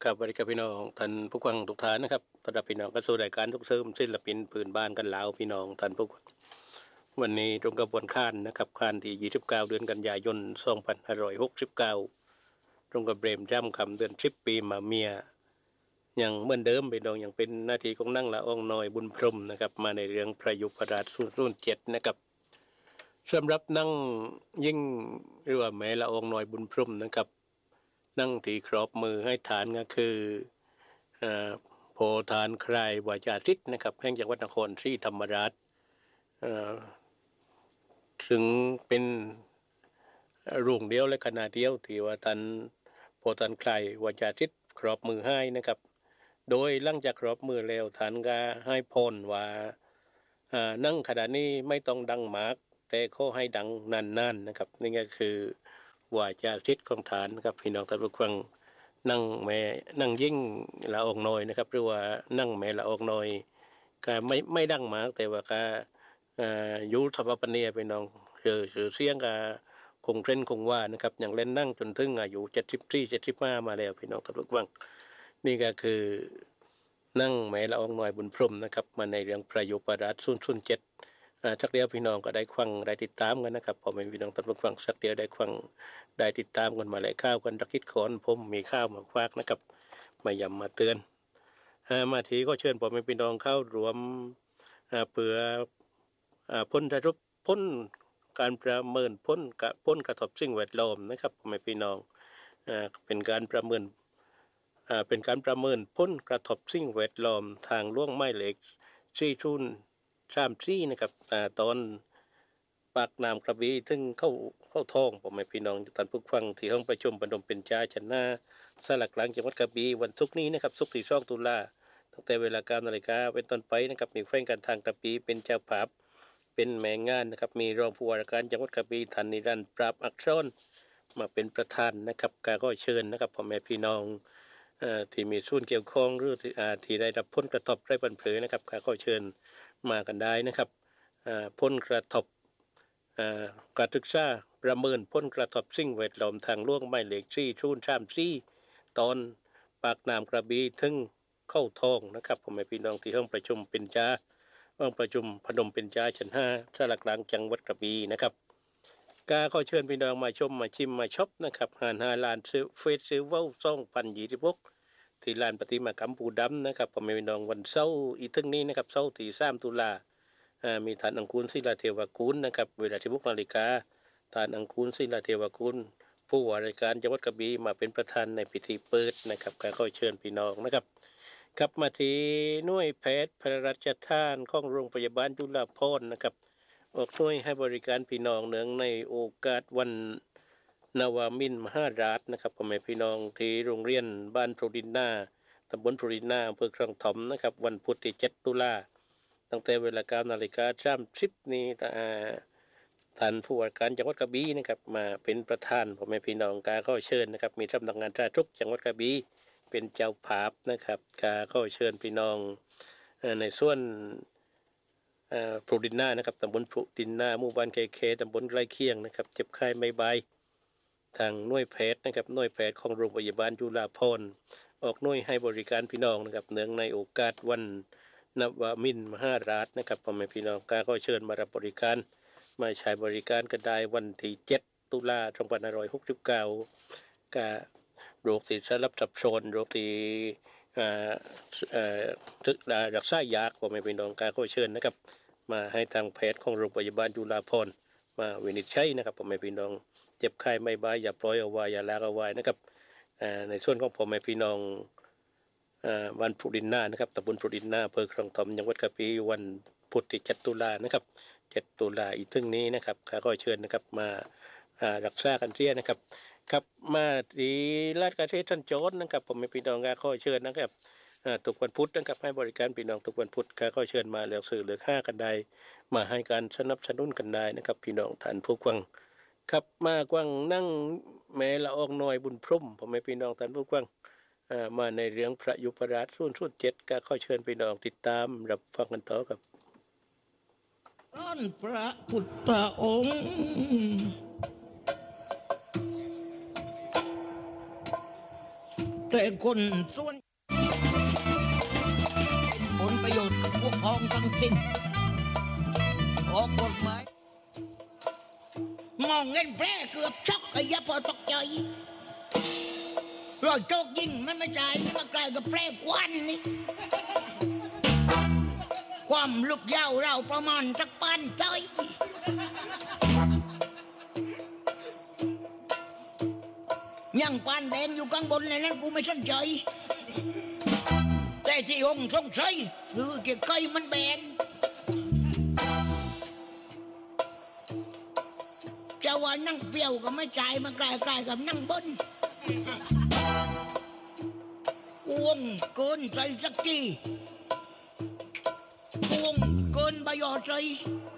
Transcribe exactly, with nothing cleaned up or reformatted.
ครับสวัสดีครับพี่น้องท่านผู้ฟังทุกท่านนะครับต้อนรับพี่น้องเข้าสู่รายการทุกเสริมศิลปินพื้นบ้านกันลาวพี่น้องท่านผู้ฟังวันนี้ตรงกับวันค้านนะครับค้านที่ยี่สิบเก้าเดือนกันยายนสองพันห้าร้อยหกสิบเก้าตรงกับเบรมจ้ำคำเดือนสิบปีมาเมียยังเหมือนเดิมพี่น้องยังเป็นหน้าที่ของนั่งละอองน้อยบุญพรหมนะครับมาในเรื่องพระยุพราชรุ่นเจ็ดนะครับสำหรับนั่งยิ่งหรือว่าแม่ละอองน้อยบุญพรหมนะครับนั่งตีครอบมือให้ฐานก็คือโพธานครายวาจาทิศนะครับแห่งจังหวัดนครศรีธรรมราชถึงเป็นรุ่งเดียวและขณะเดียวที่ว่าท่านโพธานครายวาจาทิศครอบมือให้นะครับโดยหลังจากครอบมือแล้วท่านก็ให้พรว่านั่งขณะนี้ไม่ต้องดังมากแต่ขอให้ดังนานๆ น, นะครับนี่ก็คือวาจาทิศของฐานนะครับพี่น้องท่านผู้ฟังนั่งแม่นั่งยิ่งละอองน้อยนะครับหรือว่านั่งแม่ละอองน้อยก็ไม่ไม่ดังมากแต่ว่าก็ยุทธภพเนียไปน้องเจอเจอเสียงก็คงเทรนคงว่านะครับอย่างเล่นนั่งจนถึงอายุเจ็ดสิบสี่เจ็ดสิบห้ามาแล้วพี่น้องท่านผู้ฟังนี่ก็คือนั่งแม่ละอองน้อยบุญพรหมนะครับมาในเรื่องพระยุพราชรุ่นรุ่นเจ็ดสักเดียวพี่น้องก็ได้ฟังได้ติดตามกันนะครับพอไม่พี่น้องท่านผู้ฟังสักเดียวได้ฟังได้ติดตามกันมาหลายข้าวกันตะคิดขอนผมมีข้าวมาฝากนะครับมาย้ำมาเตือนมาทีก็เชิญผมเป็นพี่น้องเข้ารวมเพื่อพ้นทรุปพ้นการประเมินพ้นกับพ้นกระทบสิ่งแวดล้อมนะครับผมเป็นพี่น้องเป็นการประเมินเป็นการประเมินพ้นกระทบสิ่งแวดล้อมทางล่วงไม้เหล็กซี่ชุนชามซี่นะครับตอนปากน้ำกระบี่ถึงเข้าเข้าท้องผมไม่พี่น้องท่านผู้ฟังที่ห้องประชุมปนมเป็นจ้าชนะสลักหลังจังหวัดกระบี่วันศุกร์นี้นะครับศุกร์ที่สองตุลาตั้งแต่เวลาเก้านาฬิกาเป็นต้นไปนะครับมีแฟนการทางกระบี่เป็นเจ้าภาพเป็นแม่งานนะครับมีรองผู้ว่าราชการจังหวัดกระบี่ท่านนิรันดร์ปราบอักษรมาเป็นประธานนะครับการก็เชิญนะครับพ่อแม่พี่น้องที่มีส่วนเกี่ยวข้องหรือที่ได้รับผลกระทบได้บันเผยนะครับการก็เชิญมากันได้นะครับผลกระทบการศึกษาประเมินผลกระทบสิ่งแวดล้อมทางล่วงไม้เหล็กซี่ชุนชามซี่ตอนปากน้ำกระบี่ถึงเข้าท้องนะครับผมให้พี่น้องที่ห้องประชุมเป็นจ้าห้องประชุมพนมเป็นจ้าชั้นห้าสลักหลังจังหวัดกระบี่นะครับกาขอเชิญพี่น้องมาชมมาชิมมาช็อปนะครับหานฮาลานซื้อเฟสซื้อว้าวซ่องพันยี่สิบหกที่ลานปฏิมากรรมปูดำนะครับผมให้พี่น้องวันเสาร์อีกทึ่งนี้นะครับเสาร์ที่สามตุลามีฐานอังคูลศิลาเทวกุลนะครับเวลาที่บุกนาฬิกาฐานอังคูลศิลาเทวกุลผู้ว่าราชการจังหวัดกระบี่มาเป็นประธานในพิธีเปิดนะครับการขอเชิญพี่น้องนะครับกลับมาที่หน่วยแพทย์พระราชทานของโรงพยาบาลจุฬาภรณ์นะครับออกหน่วยให้บริการพี่น้องเนื่องในโอกาสวันนวามินมหาราชนะครับพ่อแม่พี่น้องที่โรงเรียนบ้านโพดินนาตำบลโพดินนาอำเภอคลองถมนะครับวันพุธที่เจ็ดตุลาตั้งแต่เวลาเก้านาฬิกาสามสิบนี้ท่านผู้ว่าการจังหวัดกระบี่นะครับมาเป็นประธานพ่อแม่พี่น้องกาเข้าเชิญนะครับมีสำนักงานสาธารณสุขจังหวัดกระบี่เป็นเจ้าภาพนะครับกาเข้าเชิญพี่น้องในส่วนโพดินนานะครับตำบลโพดินนาหมู่บ้านเคเคตำบลไร่เคียงนะครับเจ็บไข้ไม่ใบทางหน่วยแพทย์นะครับหน่วยแพทย์ของโรงพยาบาลจุฬาภรณ์ออกหน่วยให้บริการพี่น้องนะครับเนื่องในโอกาสวันนวมินทร์มหาราชนะครับพ่อแม่พี่น้องกาก็เชิญมารับบริการมาใช้บริการกันได้วันที่เจ็ดตุลาสองพันห้าร้อยหกสิบเก้ากาโรคติดสลับซับซ้อนโรคที่ทึกรักษายากพ่อแม่พี่น้องกาก็เชิญนะครับมาให้ทางแพทย์ของโรงพยาบาลจุฬาภรณ์มาวินิจฉัยนะครับพ่อแม่พี่น้องเจ็บไข้ไม่บายอย่าปล่อยเอาไว้อย่าลากเอาไว้นะครับในส่วนของพ่อแม่พี่น้องวันพุธดินหน้านะครับตำบลพุธดินหน้าอำเภอคลองถมจังหวัดกระบี่วันพุธที่เจ็ดตุลานะครับเจ็ดตุลาอีกถึงนี้นะครับข้าก็เชิญนะครับมารักษากันเสียนะครับครับมาที่ราชการเทศท่านโจทย์นะครับผมเป็นพี่น้องข้าก็เชิญนะครับทุกวันพุธนะครับให้บริการพี่น้องทุกวันพุธข้าก็เชิญมาเลือกสื่อเลือกห้ากันได้มาให้การสนับสนุนกันได้นะครับพี่น้องท่านผู้ฟังครับมากว้างนั่งแม่ละอองน้อยบุญพรหมผมเป็นพี่น้องท่านผู้ฟังมาในเรื่องพระยุพราชรุ่นรุ่นเจ็ดก็ขอเชิญพี่น้องติดตามรับฟังกันต่อครับต้นพระพุทธองค์กแต่คนส่วนผลประโยชน์กับพวกพ้องทั้งสิ้นออกกฎหมายมองเงินแพร่เกือบช็อกไอ้ยะพอตกใจรอยโจกยิงมันไม่จ่ายนี่มากลายกับแพร่ควันนี่ความลึกยาวเราประมาณสักปานใจยังปานแดงอยู่ข้างบนเลยนั้นกูไม่สนใจแต่ที่องค์ทรงใช้หรือเกี่ยวกับมันแบนจะว่านั่งเปรี้ยวก็ไม่จ่ายมากลายๆกับนั่งบนวงเกินใจสักทีวงเกินประโยชน์ใจ